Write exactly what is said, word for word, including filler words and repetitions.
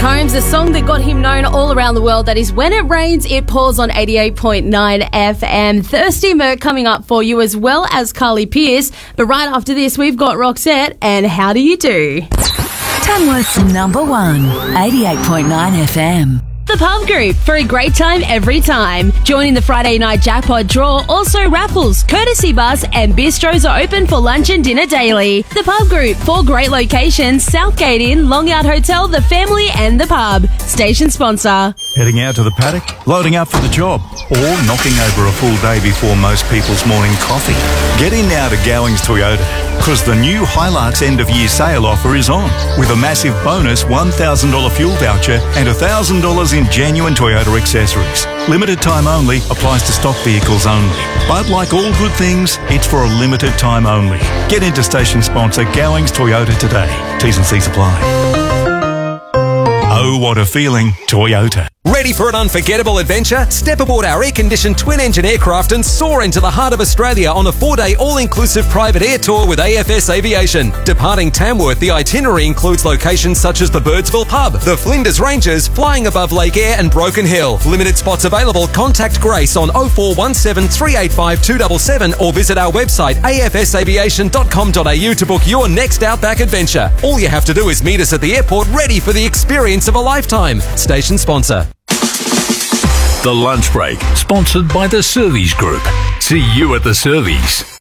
Combs, the song that got him known all around the world. That is When It Rains, It Pours on eighty-eight point nine F M. Thirsty Merc coming up for you, as well as Carly Pearce. But right after this, we've got Roxette and How Do You Do? Tamworth's number one, eighty-eight point nine F M. The Pub Group, for a great time every time. Joining the Friday night jackpot draw, also raffles, courtesy bus and bistros are open for lunch and dinner daily. The Pub Group, four great locations: Southgate Inn, Long Out Hotel, The Family and The Pub. Station sponsor. Heading out to the paddock, loading up for the job, or knocking over a full day before most people's morning coffee. Get in now to Gowings Toyota, because the new Hilux end-of-year sale offer is on, with a massive bonus one thousand dollars fuel voucher and one thousand dollars in genuine Toyota accessories. Limited time only, applies to stock vehicles only. But like all good things, it's for a limited time only. Get into station sponsor Gowings Toyota today. T's and C's apply. Oh, what a feeling, Toyota. Ready for an unforgettable adventure? Step aboard our air-conditioned twin-engine aircraft and soar into the heart of Australia on a four-day all-inclusive private air tour with A F S Aviation. Departing Tamworth, the itinerary includes locations such as the Birdsville Pub, the Flinders Ranges, flying above Lake Eyre and Broken Hill. Limited spots available. Contact Grace on oh four one seven, three eight five, two seven seven or visit our website a f s aviation dot com dot a u to book your next outback adventure. All you have to do is meet us at the airport, ready for the experience of a lifetime. Station sponsor. The Lunch Break, sponsored by the Servies Group. See you at the Servies.